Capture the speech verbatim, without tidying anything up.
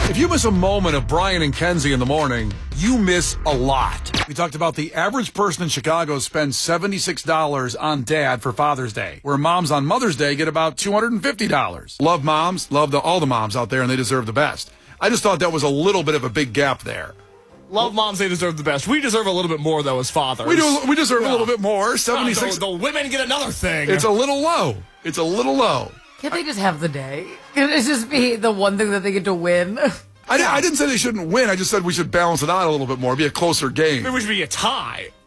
If you miss a moment of Brian and Kenzie in the morning, you miss a lot. We talked about the average person in Chicago spends seventy-six dollars on dad for Father's Day, where moms on Mother's Day get about two hundred fifty dollars. Love moms, love the, all the moms out there, and they deserve the best. I just thought that was a little bit of a big gap there. Love moms, they deserve the best. We deserve a little bit more, though, as fathers. We do. We deserve yeah. a little bit more. seventy-six. Oh, the, the women get another thing. It's a little low. It's a little low. Can't they just have the day? Can it just be the one thing that they get to win? I, I didn't say they shouldn't win. I just said we should balance it out a little bit more, be a closer game. Maybe we should be a tie.